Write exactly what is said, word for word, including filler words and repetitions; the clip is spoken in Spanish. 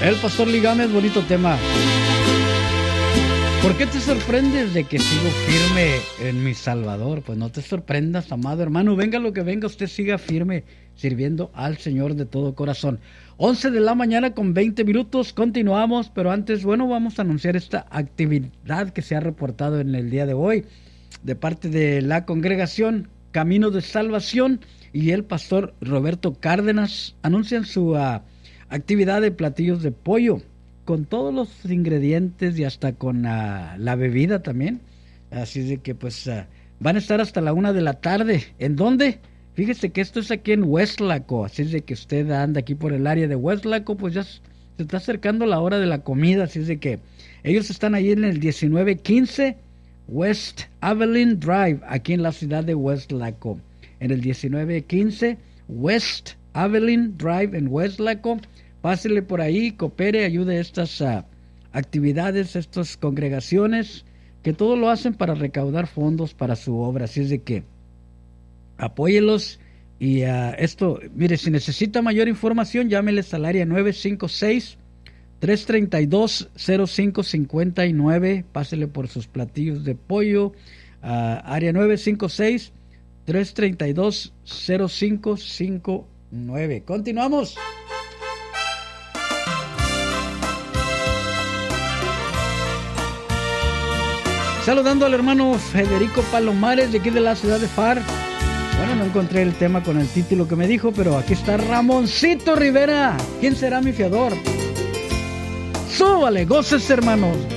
El Pastor Lee Gámez, bonito tema. ¿Por qué te sorprendes de que sigo firme en mi Salvador? Pues no te sorprendas, amado hermano. Venga lo que venga, usted siga firme sirviendo al Señor de todo corazón. once de la mañana con veinte minutos, continuamos, pero antes, bueno, vamos a anunciar esta actividad que se ha reportado en el día de hoy de parte de la congregación Camino de Salvación, y el pastor Roberto Cárdenas anuncian su uh, actividad de platillos de pollo con todos los ingredientes y hasta con uh, la bebida también. Así de que pues uh, van a estar hasta la una de la tarde. ¿En dónde? Fíjese que esto es aquí en Westlaco, así es de que usted anda aquí por el área de Westlaco, pues ya se está acercando la hora de la comida, así es de que ellos están ahí en el diecinueve quince West Abilene Drive, aquí en la ciudad de Westlaco, en el diecinueve quince West Abilene Drive en Westlaco. Pásele por ahí, coopere, ayude a estas uh, actividades, estas congregaciones, que todo lo hacen para recaudar fondos para su obra. Así es de que apóyelos. Y uh, esto, mire, si necesita mayor información, llámeles al área nueve cinco seis, tres tres dos, cero cinco cinco nueve. Pásele por sus platillos de pollo. Uh, área nueve cinco seis, tres tres dos, cero cinco cinco nueve. Continuamos. Saludando al hermano Federico Palomares de aquí de la ciudad de Far. Bueno, no encontré el tema con el título que me dijo, pero aquí está Ramoncito Rivera. ¿Quién será mi fiador? Súbale, goces, hermanos.